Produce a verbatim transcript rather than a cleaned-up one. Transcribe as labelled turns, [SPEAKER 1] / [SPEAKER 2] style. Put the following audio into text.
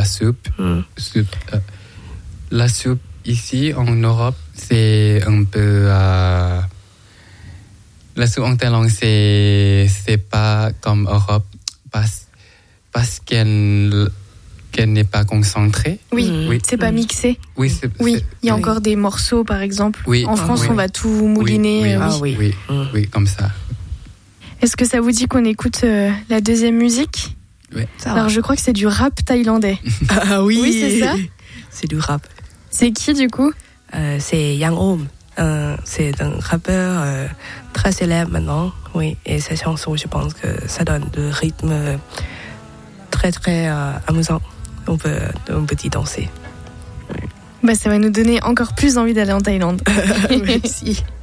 [SPEAKER 1] soupe.
[SPEAKER 2] Mm.
[SPEAKER 1] soupe euh, la soupe ici en Europe, c'est un peu euh, la soupe en Thaïlande, c'est c'est pas comme Europe parce parce qu'elle qu'elle n'est pas concentrée.
[SPEAKER 3] Oui,
[SPEAKER 2] Mmh.
[SPEAKER 1] Oui.
[SPEAKER 3] c'est pas mixé.
[SPEAKER 1] Oui, c'est,
[SPEAKER 3] Oui,
[SPEAKER 1] c'est-
[SPEAKER 3] il y a
[SPEAKER 2] oui.
[SPEAKER 3] encore des morceaux, par exemple.
[SPEAKER 1] Oui.
[SPEAKER 3] En France,
[SPEAKER 1] oui.
[SPEAKER 3] on va tout mouliner.
[SPEAKER 1] Oui, oui,
[SPEAKER 3] euh,
[SPEAKER 2] Ah
[SPEAKER 3] oui.
[SPEAKER 2] oui.
[SPEAKER 1] oui,
[SPEAKER 2] Mm.
[SPEAKER 1] oui, comme ça.
[SPEAKER 3] Est-ce que ça vous dit qu'on écoute euh, la deuxième musique?
[SPEAKER 1] Oui.
[SPEAKER 2] Ça
[SPEAKER 3] Alors,
[SPEAKER 2] va.
[SPEAKER 3] je crois que c'est du rap thaïlandais.
[SPEAKER 2] Ah oui.
[SPEAKER 3] Oui, c'est ça.
[SPEAKER 2] C'est du rap.
[SPEAKER 3] C'est qui, du coup?
[SPEAKER 2] Euh, c'est Yang Om. Euh, c'est un rappeur euh, très célèbre maintenant. Oui. Et sa chanson, je pense que ça donne le rythme très très euh, amusant. On peut, on peut y danser.
[SPEAKER 3] Bah, ça va nous donner encore plus envie d'aller en Thaïlande.
[SPEAKER 2] Merci.